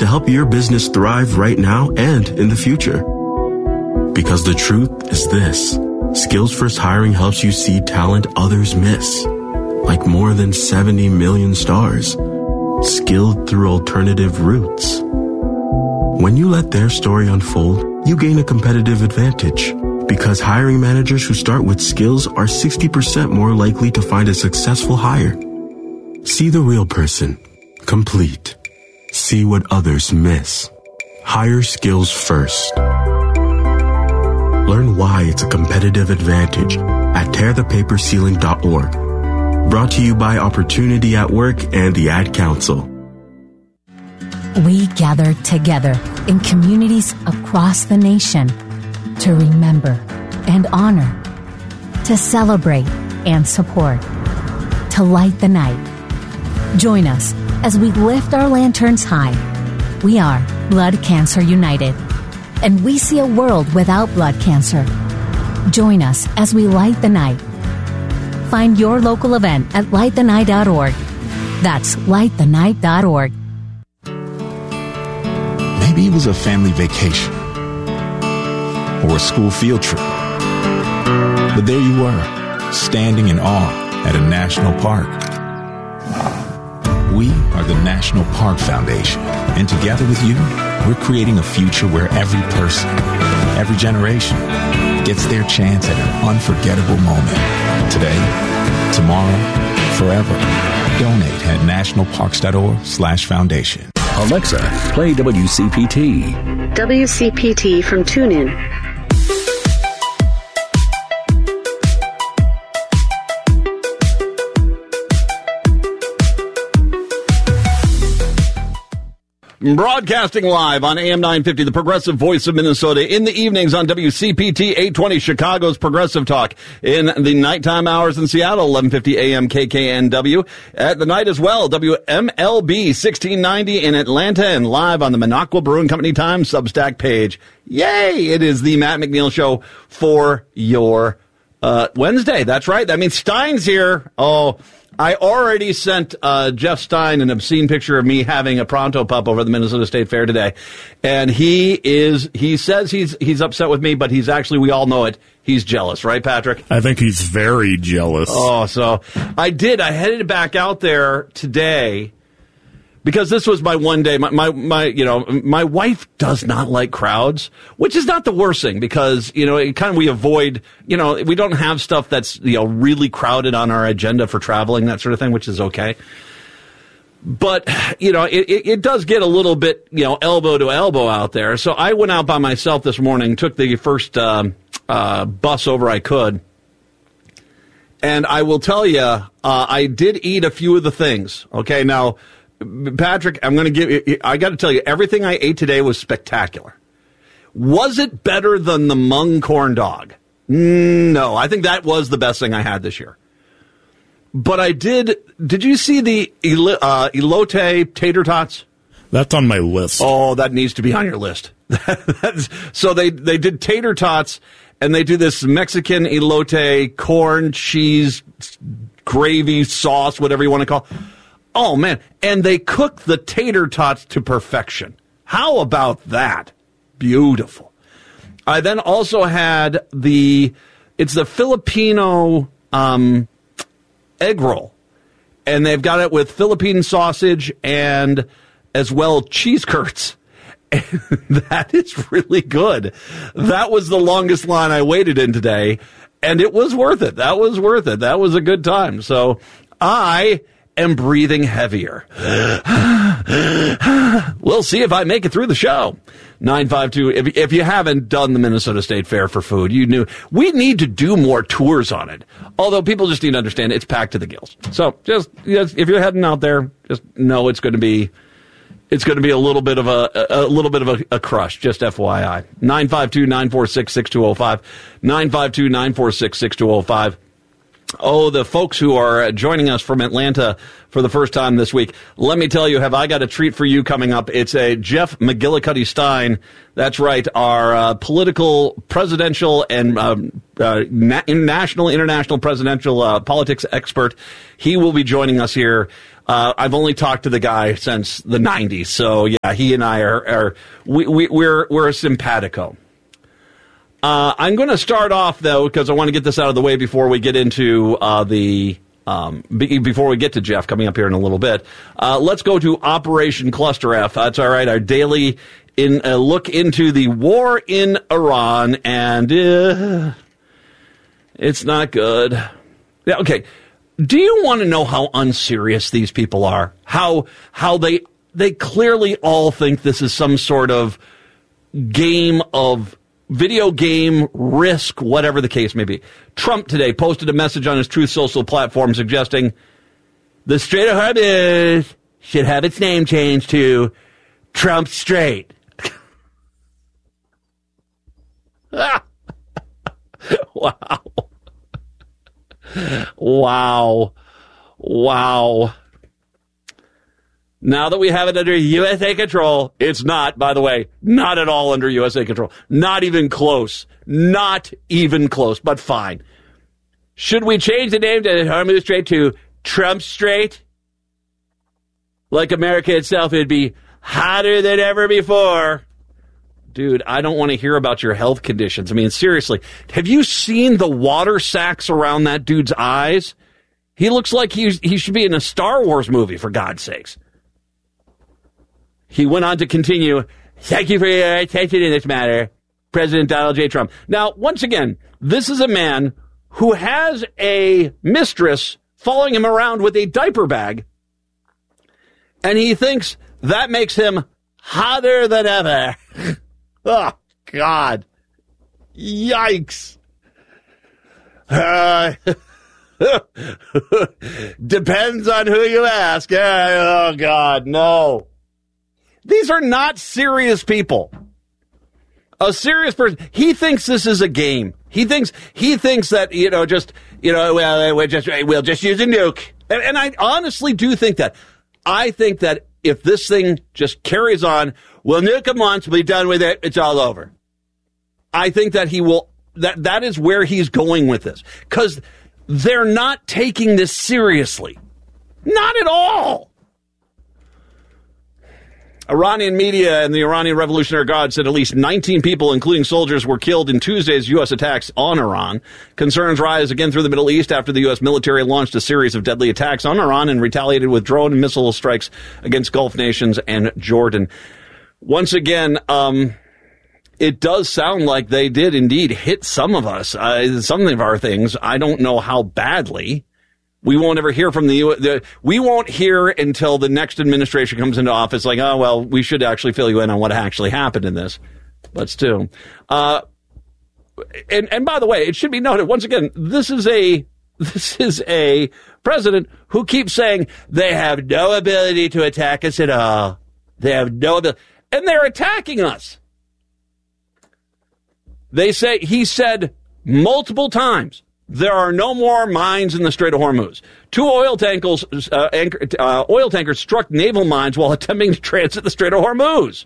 help your business thrive right now and in the future. Because the truth is this: Skills First Hiring helps you see talent others miss, like more than 70 million stars, skilled through alternative routes. When you let their story unfold, you gain a competitive advantage, because hiring managers who start with skills are 60% more likely to find a successful hire. See the real person, complete. See what others miss. Hire skills first. Learn why it's a competitive advantage at tearthepaperceiling.org. Brought to you by Opportunity at Work and the Ad Council. We gather together in communities across the nation to remember and honor, to celebrate and support, to light the night. Join us as we lift our lanterns high. We are Blood Cancer United, and we see a world without blood cancer. Join us as we light the night. Find your local event at lightthenight.org. That's lightthenight.org. Maybe it was a family vacation or a school field trip. But there you were, standing in awe at a national park. We are the National Park Foundation, and together with you, we're creating a future where every person, every generation, gets their chance at an unforgettable moment. Today, tomorrow, forever. Donate at nationalparks.org/foundation. Alexa, play WCPT. WCPT from TuneIn. Broadcasting live on AM 950, the Progressive Voice of Minnesota, in the evenings on WCPT 820, Chicago's Progressive Talk. In the nighttime hours in Seattle, 1150 AM KKNW. At the night as well, WMLB 1690 in Atlanta, and live on the Minocqua Brewing Company Times Substack page. Yay! It is the Matt McNeil Show for your Wednesday. That's right. That means Stein's here. Oh, I already sent Jeff Stein an obscene picture of me having a Pronto pup over the Minnesota State Fair today. And he says he's upset with me, but he's actually, we all know it, he's jealous, right, Patrick? I think he's very jealous. Oh, so I headed back out there today because this was my one day. My wife does not like crowds, which is not the worst thing because, we avoid, we don't have stuff that's, really crowded on our agenda for traveling, that sort of thing, which is okay. But, it does get a little bit, elbow to elbow out there. So I went out by myself this morning, took the first bus over I could. And I will tell you, I did eat a few of the things. Okay, now, Patrick, I got to tell you, everything I ate today was spectacular. Was it better than the mung corn dog? No, I think that was the best thing I had this year. But I did you see the elote tater tots? That's on my list. Oh, that needs to be on your list. So they did tater tots, and they do this Mexican elote, corn, cheese, gravy, sauce, whatever you want to call it. Oh, man. And they cook the tater tots to perfection. How about that? Beautiful. I then also had it's the Filipino egg roll. And they've got it with Philippine sausage and as well cheese curds. And that is really good. That was the longest line I waited in today. And it was worth it. That was worth it. That was a good time. So I am breathing heavier. We'll see if I make it through the show. 952, if you haven't done the Minnesota State Fair for food, we need to do more tours on it. Although people just need to understand it's packed to the gills. So just if you're heading out there, just know it's going to be a little bit of a crush, just FYI. 952-946-6205. 952-946-6205. Oh, the folks who are joining us from Atlanta for the first time this week. Let me tell you, have I got a treat for you coming up. It's a Jeff McGillicuddy Stein. That's right, our presidential and national, international presidential politics expert. He will be joining us here. I've only talked to the guy since the 90s, so yeah, he and I we're simpatico. I'm going to start off though because I want to get this out of the way before we get into before we get to Jeff coming up here in a little bit. Let's go to Operation Cluster F. That's all right. Our daily look into the war in Iran, and it's not good. Yeah, okay. Do you want to know how unserious these people are? How they clearly all think this is some sort of video game risk, whatever the case may be. Trump today posted a message on his Truth Social platform suggesting the Strait of Hormuz should have its name changed to Trump Strait. Wow. Wow. Now that we have it under USA control, it's not, by the way, not at all under USA control. Not even close. Not even close, but fine. Should we change the name to Hormuz Strait to Trump Strait? Like America itself, it'd be hotter than ever before. Dude, I don't want to hear about your health conditions. I mean, seriously, have you seen the water sacs around that dude's eyes? He looks like he should be in a Star Wars movie, for God's sakes. He went on to continue, thank you for your attention in this matter, President Donald J. Trump. Now, once again, this is a man who has a mistress following him around with a diaper bag, and he thinks that makes him hotter than ever. Oh, God. Yikes. Depends on who you ask. Oh, God, no. These are not serious people. A serious person, he thinks this is a game. He thinks that, we'll just use a nuke. And I honestly do think that. I think that if this thing just carries on, we'll nuke him once, we'll be done with it, it's all over. I think that he will, that is where he's going with this. Because they're not taking this seriously. Not at all. Iranian media and the Iranian Revolutionary Guard said at least 19 people, including soldiers, were killed in Tuesday's U.S. attacks on Iran. Concerns rise again through the Middle East after the U.S. military launched a series of deadly attacks on Iran and retaliated with drone and missile strikes against Gulf nations and Jordan. Once again, it does sound like they did indeed hit some of us, some of our things. I don't know how badly. We won't ever hear from we won't hear until the next administration comes into office like, oh, well, we should actually fill you in on what actually happened in this. Let's do. And by the way, it should be noted, once again, this is a president who keeps saying they have no ability to attack us at all. They have no ability. And they're attacking us. He said multiple times, there are no more mines in the Strait of Hormuz. 2 oil tankers struck naval mines while attempting to transit the Strait of Hormuz.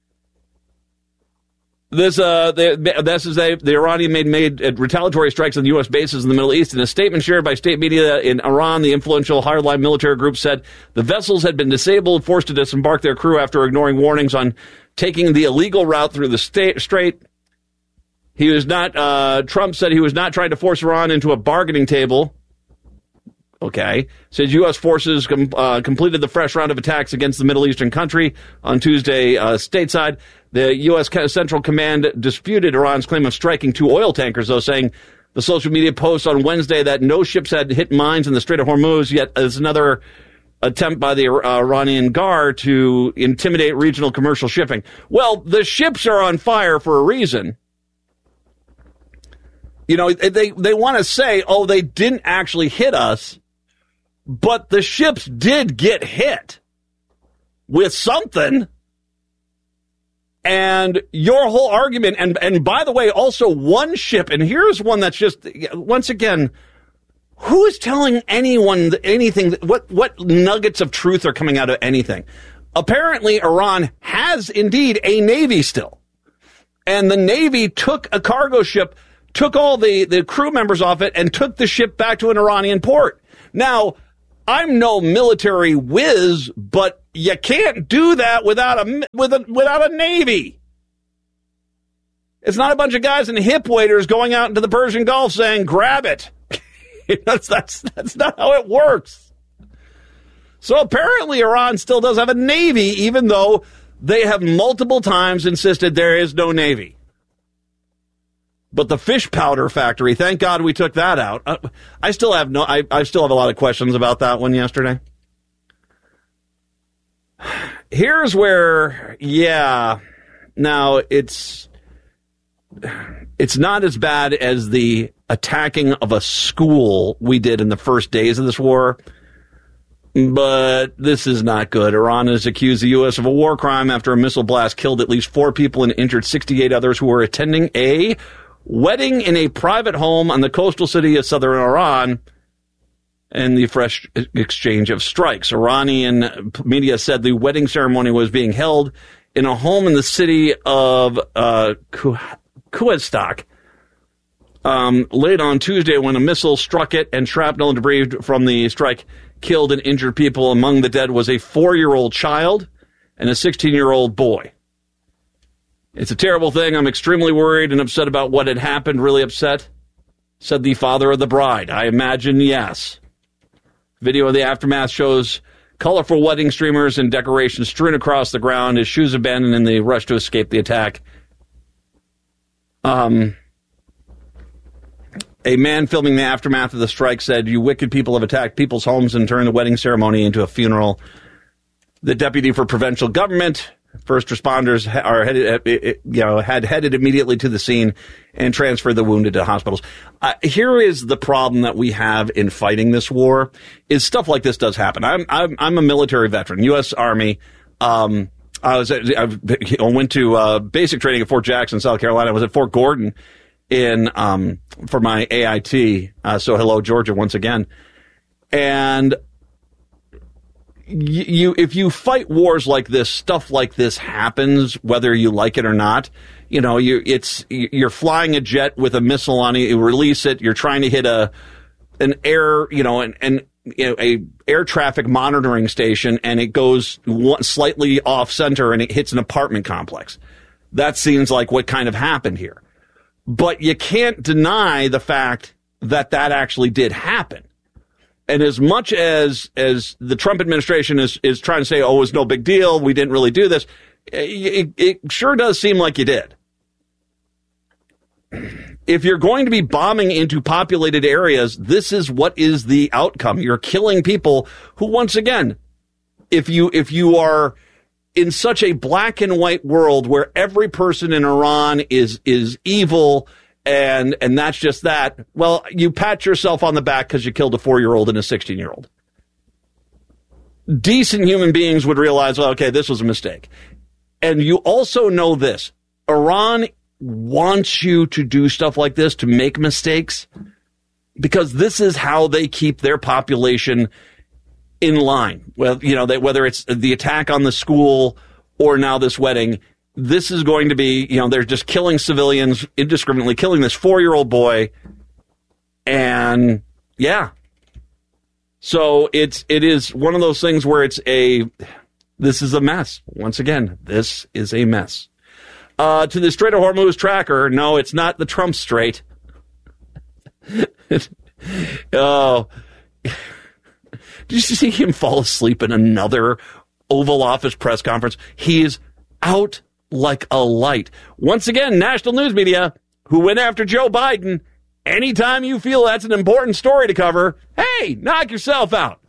The Iranian made retaliatory strikes on U.S. bases in the Middle East. In a statement shared by state media in Iran, the influential hardline military group said the vessels had been disabled, forced to disembark their crew after ignoring warnings on taking the illegal route through the strait. He was not, Trump said he was not trying to force Iran into a bargaining table. Okay. Said U.S. forces completed the fresh round of attacks against the Middle Eastern country on Tuesday stateside. The U.S. Central Command disputed Iran's claim of striking 2 oil tankers, though, saying the social media post on Wednesday that no ships had hit mines in the Strait of Hormuz, yet is another attempt by the Iranian Guard to intimidate regional commercial shipping. Well, the ships are on fire for a reason. You know, they want to say, oh, they didn't actually hit us, but the ships did get hit with something. And your whole argument, and by the way, also one ship, and here's one that's just, once again, who is telling anyone anything? What nuggets of truth are coming out of anything? Apparently, Iran has indeed a navy still. And the Navy took a cargo ship took all the crew members off it, and took the ship back to an Iranian port. Now, I'm no military whiz, but you can't do that without a navy. It's not a bunch of guys in hip waders going out into the Persian Gulf saying, grab it. That's not how it works. So apparently Iran still does have a navy, even though they have multiple times insisted there is no navy. But the fish powder factory, thank God we took that out. I still have I still have a lot of questions about that one yesterday. Here's where, now it's not as bad as the attacking of a school we did in the first days of this war, but this is not good. Iran has accused the U.S. of a war crime after a missile blast killed at least 4 people and injured 68 others who were attending a wedding in a private home on the coastal city of southern Iran, and the fresh exchange of strikes. Iranian media said the wedding ceremony was being held in a home in the city of Khuzestan late on Tuesday when a missile struck it, and shrapnel and debris from the strike killed and injured people. Among the dead was a 4-year-old child and a 16-year-old boy. It's a terrible thing. I'm extremely worried and upset about what had happened. Really upset, said the father of the bride. I imagine, yes. Video of the aftermath shows colorful wedding streamers and decorations strewn across the ground, his shoes abandoned in the rush to escape the attack. A man filming the aftermath of the strike said, "You wicked people have attacked people's homes and turned the wedding ceremony into a funeral." The deputy for provincial government, first responders had headed immediately to the scene and transferred the wounded to hospitals. Here is the problem that we have in fighting this war: is stuff like this does happen. I'm a military veteran, U.S. Army. I went to basic training at Fort Jackson, South Carolina. I was at Fort Gordon for my AIT. So hello, Georgia, once again. And if you fight wars like this, stuff like this happens, whether you like it or not. You know, you're flying a jet with a missile on it. You release it. You're trying to hit a air traffic monitoring station, and it goes slightly off center and it hits an apartment complex. That seems like what kind of happened here. But you can't deny the fact that actually did happen. And as much as the Trump administration is trying to say, oh, it was no big deal, we didn't really do this, it sure does seem like you did. If you're going to be bombing into populated areas, this is what is the outcome. You're killing people who, once again, if you are in such a black and white world where every person in Iran is evil and that's just that, well, you pat yourself on the back because you killed a 4-year-old and a 16-year-old. Decent human beings would realize, well, okay, this was a mistake. And you also know this: Iran wants you to do stuff like this, to make mistakes, because this is how they keep their population in line. Well, you know, whether it's the attack on the school or now this wedding, this is going to be, you know, they're just killing civilians indiscriminately, killing this 4-year-old boy. And yeah. So it is one of those things where this is a mess. Once again, this is a mess. To the Strait of Hormuz tracker, no, it's not the Trump Strait. Oh. Did you see him fall asleep in another Oval Office press conference? He is out like a light. Once again, national news media, who went after Joe Biden. Anytime you feel that's an important story to cover, hey, knock yourself out.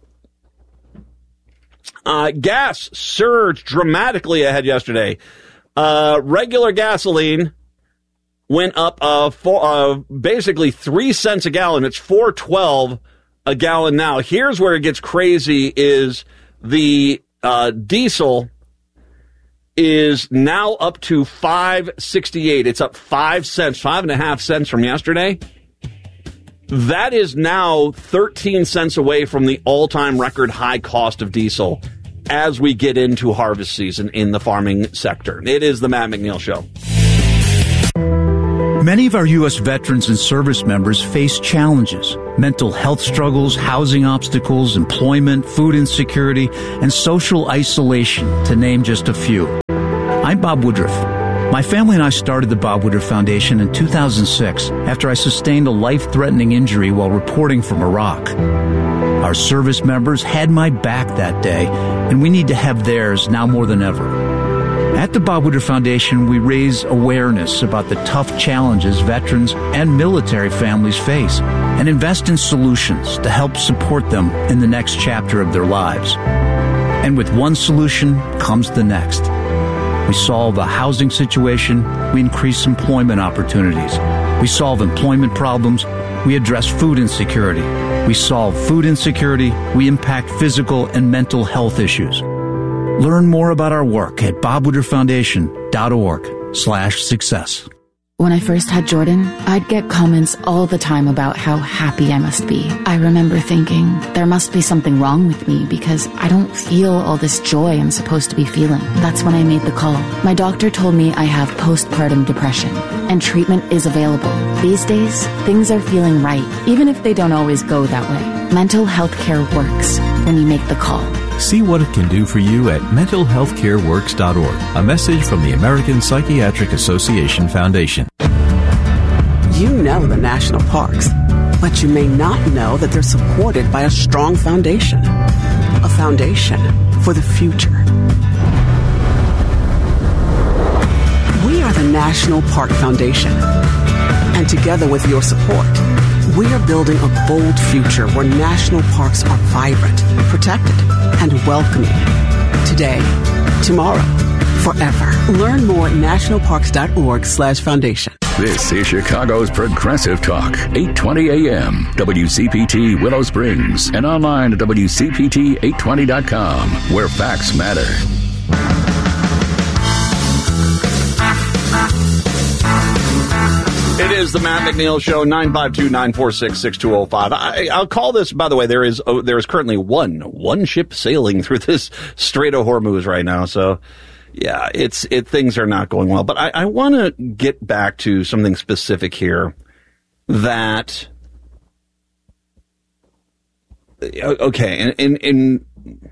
Gas surged dramatically ahead yesterday. Regular gasoline went up basically 3 cents a gallon. It's $4.12 a gallon now. Here's where it gets crazy: is the diesel is now up to $5.68. It's up 5 cents, 5.5 cents from yesterday. That is now 13 cents away from the all-time record high cost of diesel as we get into harvest season in the farming sector. It is the Matt McNeil Show. Many of our U.S. veterans and service members face challenges: mental health struggles, housing obstacles, employment, food insecurity, and social isolation, to name just a few. I'm Bob Woodruff. My family and I started the Bob Woodruff Foundation in 2006 after I sustained a life-threatening injury while reporting from Iraq. Our service members had my back that day, and we need to have theirs now more than ever. At the Bob Woodruff Foundation, we raise awareness about the tough challenges veterans and military families face and invest in solutions to help support them in the next chapter of their lives. And with one solution comes the next. We solve a housing situation, we increase employment opportunities. We solve employment problems, we address food insecurity. We solve food insecurity, we impact physical and mental health issues. Learn more about our work at bobwoodrufffoundation.org/success. When I first had Jordan, I'd get comments all the time about how happy I must be. I remember thinking, there must be something wrong with me because I don't feel all this joy I'm supposed to be feeling. That's when I made the call. My doctor told me I have postpartum depression, and treatment is available. These days, things are feeling right, even if they don't always go that way. Mental health care works when you make the call. See what it can do for you at mentalhealthcareworks.org. A message from the American Psychiatric Association Foundation. You know the national parks, but you may not know that they're supported by a strong foundation. A foundation for the future. We are the National Park Foundation. And together with your support, we are building a bold future where national parks are vibrant, protected, and welcoming. Today, tomorrow, forever. Learn more at nationalparks.org/foundation. This is Chicago's Progressive Talk, 820 AM, WCPT Willow Springs, and online at WCPT820.com, where facts matter. It is the Matt McNeil Show, 952-946-6205. I'll call this, by the way, there is currently one ship sailing through this Strait of Hormuz right now, so yeah, things are not going well. But I want to get back to something specific here that, okay, and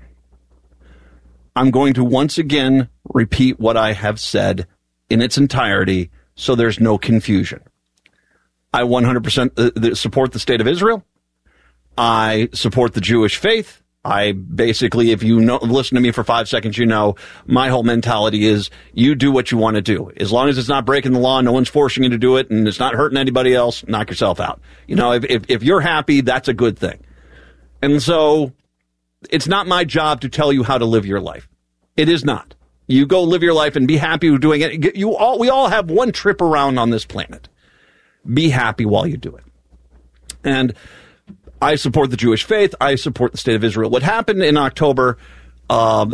I'm going to once again repeat what I have said in its entirety so there's no confusion. I 100% support the state of Israel. I support the Jewish faith. I basically, if you listen to me for 5 seconds, you know my whole mentality is you do what you want to do. As long as it's not breaking the law, no one's forcing you to do it, and it's not hurting anybody else, knock yourself out. You know, if you're happy, that's a good thing. And so it's not my job to tell you how to live your life. It is not. You go live your life and be happy with doing it. We all have one trip around on this planet. Be happy while you do it. And I support the Jewish faith. I support the state of Israel. What happened in October of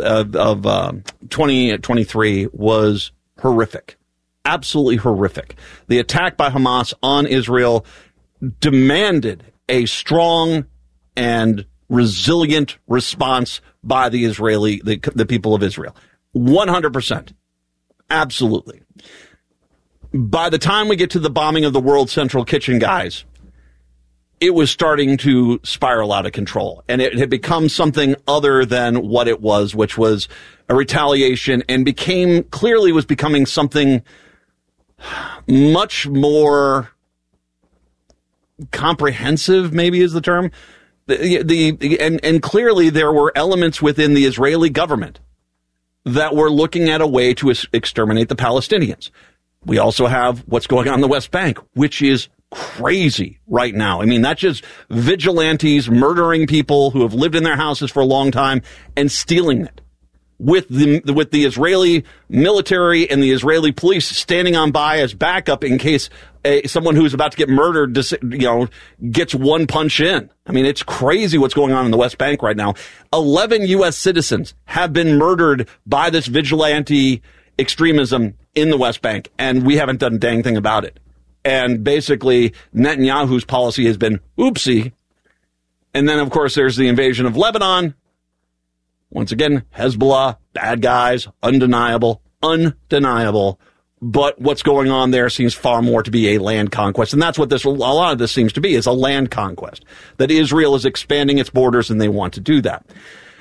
2023 was horrific. Absolutely horrific. The attack by Hamas on Israel demanded a strong and resilient response by the people of Israel. 100%. Absolutely. By the time we get to the bombing of the World Central Kitchen, guys, it was starting to spiral out of control. And it had become something other than what it was, which was a retaliation, and was becoming something much more comprehensive, maybe is the term. And clearly there were elements within the Israeli government that were looking at a way to exterminate the Palestinians. We also have what's going on in the West Bank, which is crazy right now. I mean, that's just vigilantes murdering people who have lived in their houses for a long time and stealing it. With the Israeli military and the Israeli police standing on by as backup in case someone who's about to get murdered, gets one punch in. I mean, it's crazy what's going on in the West Bank right now. 11 U.S. citizens have been murdered by this vigilante extremism in the West Bank, and we haven't done a dang thing about it. And basically, Netanyahu's policy has been oopsie. And then, of course, there's the invasion of Lebanon. Once again, Hezbollah, bad guys, undeniable. But what's going on there seems far more to be a land conquest. And that's what a lot of this seems to be, is a land conquest. That Israel is expanding its borders and they want to do that.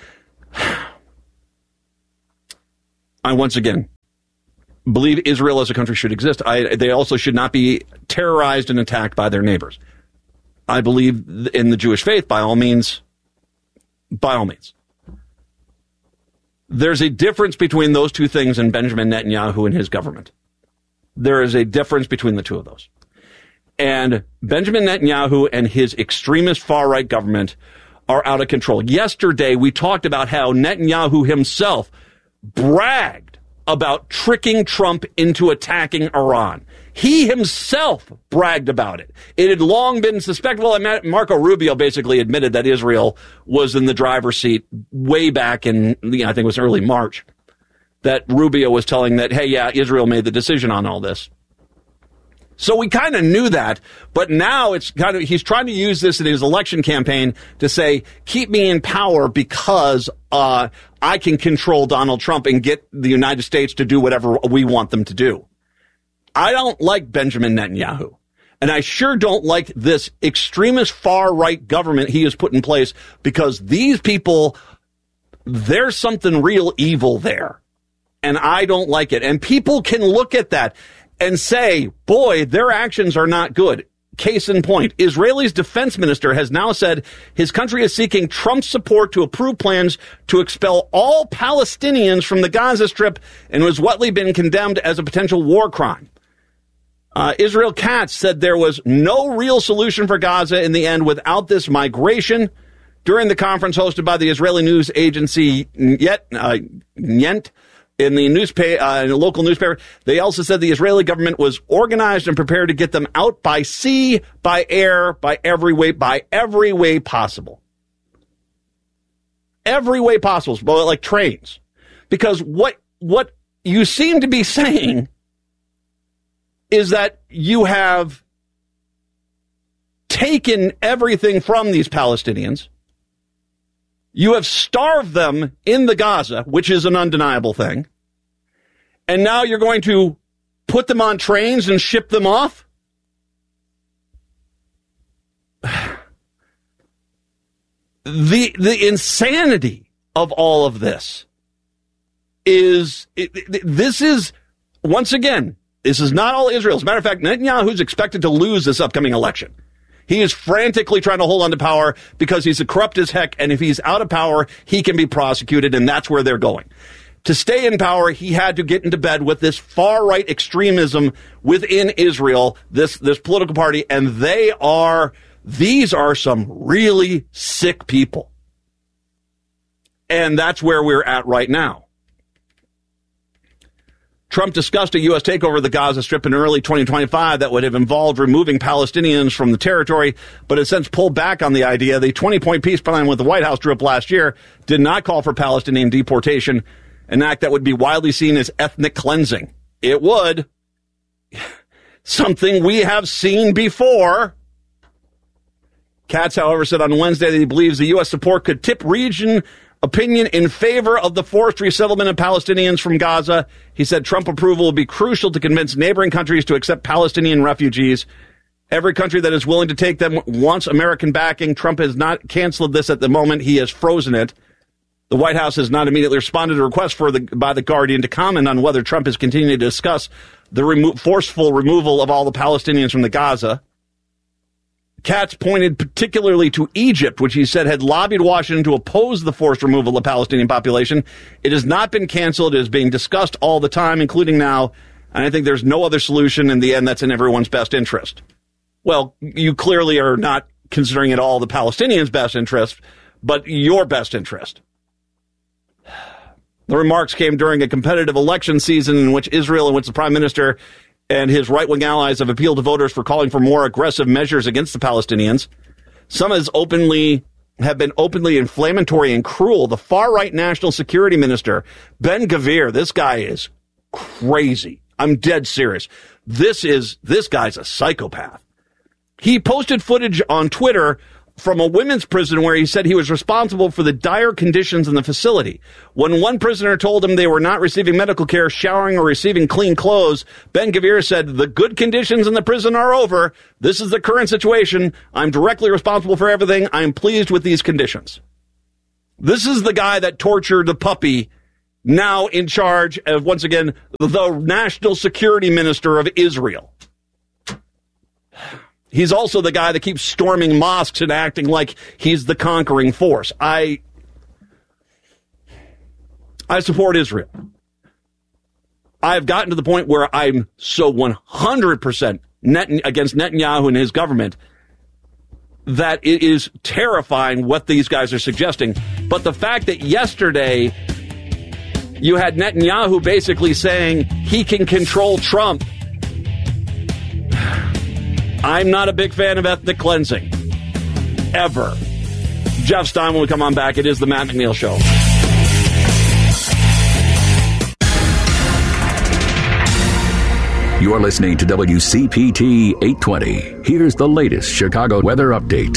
I once again believe Israel as a country should exist. They also should not be terrorized and attacked by their neighbors. I believe in the Jewish faith, by all means. By all means. There's a difference between those two things and Benjamin Netanyahu and his government. There is a difference between the two of those. And Benjamin Netanyahu and his extremist far-right government are out of control. Yesterday, we talked about how Netanyahu himself bragged about tricking Trump into attacking Iran. He himself bragged about it. It had long been suspected. Well, Marco Rubio basically admitted that Israel was in the driver's seat way back in, I think it was early March, that Rubio was telling that, hey, yeah, Israel made the decision on all this. So we kind of knew that, but now he's trying to use this in his election campaign to say, keep me in power because I can control Donald Trump and get the United States to do whatever we want them to do. I don't like Benjamin Netanyahu, and I sure don't like this extremist far-right government he has put in place, because these people, there's something real evil there, and I don't like it. And people can look at that and say, boy, their actions are not good. Case in point, Israel's defense minister has now said his country is seeking Trump's support to approve plans to expel all Palestinians from the Gaza Strip, and was whatly been condemned as a potential war crime. Israel Katz said there was no real solution for Gaza in the end without this migration. During the conference hosted by the Israeli news agency Yent, in the local newspaper, they also said the Israeli government was organized and prepared to get them out by sea, by air, by every way possible. Every way possible, but like trains. Because what you seem to be saying is that you have taken everything from these Palestinians. You have starved them in the Gaza, which is an undeniable thing. And now you're going to put them on trains and ship them off? The insanity of all of this is, this is, once again, this is not all Israel. As a matter of fact, Netanyahu's expected to lose this upcoming election. He is frantically trying to hold on to power because he's corrupt as heck, and if he's out of power, he can be prosecuted, and that's where they're going. To stay in power, he had to get into bed with this far-right extremism within Israel, this political party, and these are some really sick people. And that's where we're at right now. Trump discussed a U.S. takeover of the Gaza Strip in early 2025 that would have involved removing Palestinians from the territory, but has since pulled back on the idea. The 20-point peace plan with the White House drew up last year did not call for Palestinian deportation, an act that would be widely seen as ethnic cleansing. It would. Something we have seen before. Katz, however, said on Wednesday that he believes the U.S. support could tip region opinion in favor of the forced resettlement of Palestinians from Gaza. He said Trump approval will be crucial to convince neighboring countries to accept Palestinian refugees. Every country that is willing to take them wants American backing. Trump has not canceled this at the moment. He has frozen it. The White House has not immediately responded to a request by The Guardian to comment on whether Trump is continuing to discuss the forceful removal of all the Palestinians from the Gaza. Katz pointed particularly to Egypt, which he said had lobbied Washington to oppose the forced removal of the Palestinian population. It has not been canceled. It is being discussed all the time, including now. And I think there's no other solution in the end that's in everyone's best interest. Well, you clearly are not considering it all the Palestinians' best interest, but your best interest. The remarks came during a competitive election season in which Israel, in which the prime minister and his right-wing allies have appealed to voters for calling for more aggressive measures against the Palestinians. Some have been openly inflammatory and cruel. The far-right national security minister, Ben Gvir, this guy is crazy. I'm dead serious. This guy's a psychopath. He posted footage on Twitter from a women's prison where he said he was responsible for the dire conditions in the facility. When one prisoner told him they were not receiving medical care, showering, or receiving clean clothes, Ben-Gvir said, "The good conditions in the prison are over. This is the current situation. I'm directly responsible for everything. I'm pleased with these conditions." This is the guy that tortured the puppy, now in charge of, once again, the national security minister of Israel. He's also the guy that keeps storming mosques and acting like he's the conquering force. I support Israel. I've gotten to the point where I'm so 100% against Netanyahu and his government that it is terrifying what these guys are suggesting. But the fact that yesterday you had Netanyahu basically saying he can control Trump, I'm not a big fan of ethnic cleansing. Ever. Jeff Stein, when we come on back, it is the Matt McNeil Show. You're listening to WCPT 820. Here's the latest Chicago weather update.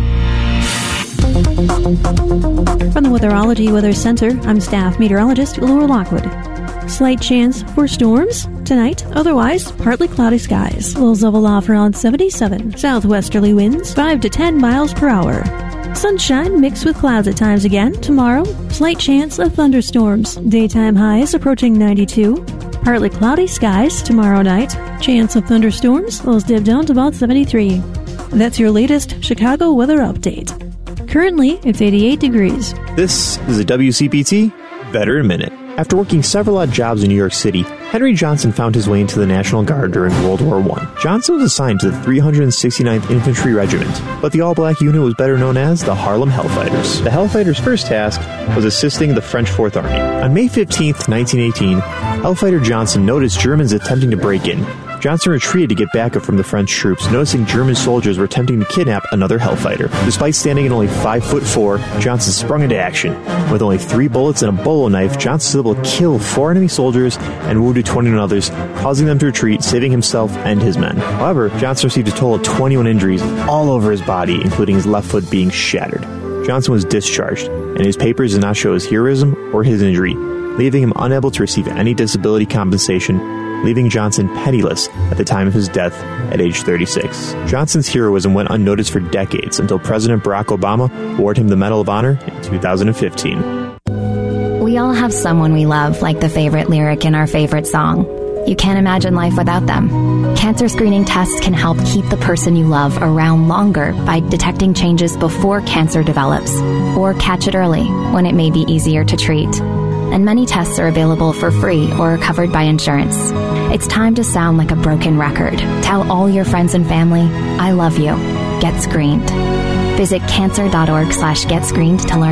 From the Weatherology Weather Center, I'm staff meteorologist Laura Lockwood. Slight chance for storms tonight, otherwise partly cloudy skies. Lows level off around 77. Southwesterly winds 5 to 10 miles per hour. Sunshine mixed with clouds at times again. Tomorrow, slight chance of thunderstorms. Daytime highs approaching 92. Partly cloudy skies tomorrow night. Chance of thunderstorms. Lows dip down to about 73. That's your latest Chicago weather update. Currently, it's 88 degrees. This is a WCPT Veteran Minute. After working several odd jobs in New York City, Henry Johnson found his way into the National Guard during World War I. Johnson was assigned to the 369th Infantry Regiment, but the all-black unit was better known as the Harlem Hellfighters. The Hellfighters' first task was assisting the French Fourth Army. On May 15, 1918, Hellfighter Johnson noticed Germans attempting to break in. Johnson retreated to get backup from the French troops, noticing German soldiers were attempting to kidnap another Hellfighter. Despite standing at only 5'4", Johnson sprung into action. With only 3 bullets and a bolo knife, Johnson was able to kill 4 enemy soldiers and wounded 21 others, causing them to retreat, saving himself and his men. However, Johnson received a total of 21 injuries all over his body, including his left foot being shattered. Johnson was discharged, and his papers did not show his heroism or his injury, leaving him unable to receive any disability compensation, leaving Johnson penniless at the time of his death at age 36. Johnson's heroism went unnoticed for decades until President Barack Obama awarded him the Medal of Honor in 2015. We all have someone we love, like the favorite lyric in our favorite song. You can't imagine life without them. Cancer screening tests can help keep the person you love around longer by detecting changes before cancer develops, or catch it early when it may be easier to treat. And many tests are available for free or are covered by insurance. It's time to sound like a broken record. Tell all your friends and family, I love you. Get screened. Visit cancer.org/getscreened to learn.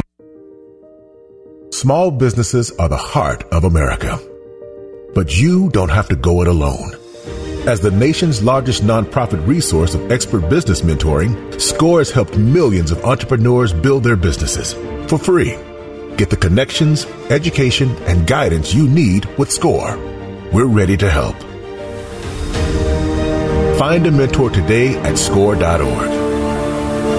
Small businesses are the heart of America. But you don't have to go it alone. As the nation's largest nonprofit resource of expert business mentoring, SCORE has helped millions of entrepreneurs build their businesses for free. Get the connections, education, and guidance you need with SCORE. We're ready to help. Find a mentor today at SCORE.org.